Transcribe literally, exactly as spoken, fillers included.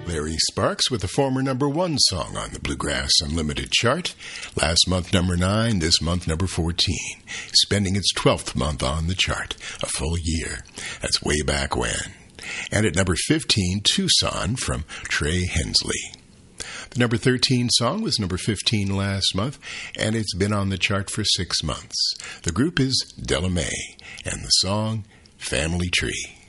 Larry Sparks with a former number one song on the Bluegrass Unlimited chart. Last month, number nine. This month, number fourteen. Spending its twelfth month on the chart. A full year. That's way back when. And at number fifteen, Tucson from Trey Hensley. The number thirteen song was number fifteen last month, and it's been on the chart for six months. The group is Della Mae, and the song, Family Tree.